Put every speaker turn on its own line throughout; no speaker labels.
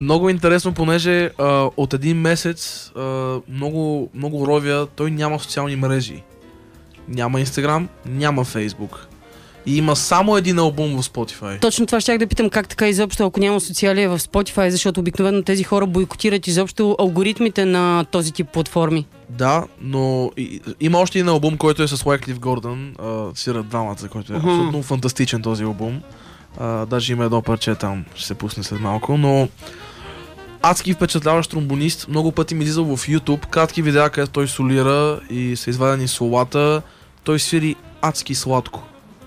Много интересно, понеже от един месец много, много ровя, той няма социални мрежи. Няма Инстаграм, няма Фейсбук. И има само един албум в Spotify.
Точно това щях да питам, как така изобщо, ако няма социалия в Spotify, защото обикновено тези хора бойкотират изобщо алгоритмите на този тип платформи.
Да, но има още един албум, който е с Wyclef Гордън, свират двамата, който е абсолютно фантастичен този албум. Даже има едно парче там, ще се пусне след малко, но адски впечатляващ тромбонист. Много пъти ми излизал в YouTube, кратки видеа, където той солира и са извадени солата. Той свири адски сладко.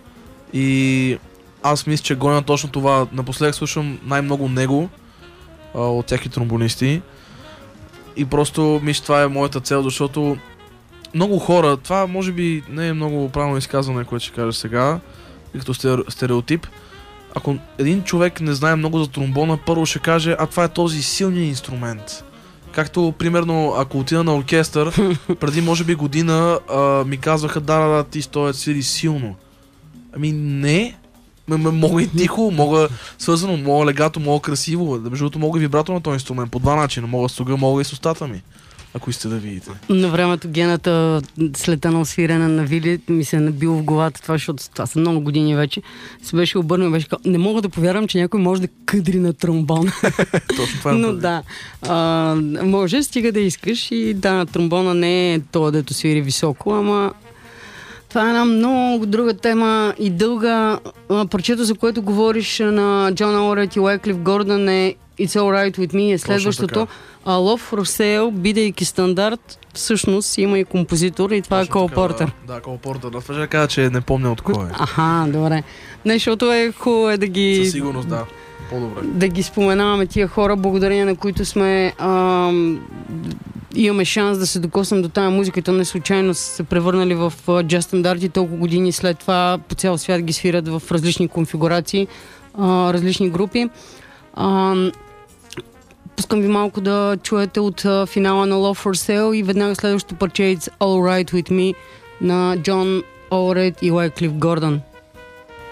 И аз мисля, че гоня точно това. Напоследък слушам най-много него от всяки тромбонисти. И просто мисля, това е моята цел, защото много хора, това може би не е много правилно изказване, което ще кажа сега, като стереотип. Ако един човек не знае много за тромбона, първо ще каже, това е този силният инструмент. Както, примерно, ако отида на оркестър, преди може би година ми казваха, да, ти стоят свири силно. Ами не, мога и тихо, мога свързано, мога легато, мога красиво. Между другото мога и вибрато на този инструмент по два начина. Мога с туга, мога и с устата ми, ако искате да видите.
На времето гената след едно свирене на Вили ми се е набило в главата това, защото това са много години вече. Се беше обърнал и беше казал, не мога да повярвам, че някой може да къдри на тромбон.
Точно това е.
Но да, може, стига да искаш и да, тромбона не е това, дето свири високо, ама това е една много друга тема и дълга. Парчето, за което говориш на Джон Олрайт и Wyclef Гордън е It's Alright With Me е следващото. Love for Sale, бидейки стандарт, всъщност има и композитор и това точно е Кол Портер.
Да, Кол Портер. Да, това ще кажа, че не помня от кой е.
Аха, добре. Не, защото е хубаво да ги...
Със сигурност, да. По-добре.
Да ги споменаваме тия хора, благодарение на които сме... имаме шанс да се докоснем до тази музика и то не случайно са се превърнали в джаз стандарти. Толкова години след това по цял свят ги свират в различни конфигурации, различни групи. Пускам ви малко да чуете от финала на Love for Sale и веднага следващото парче It's All Right With Me на Джон Олрайт и Wyclef Гордън.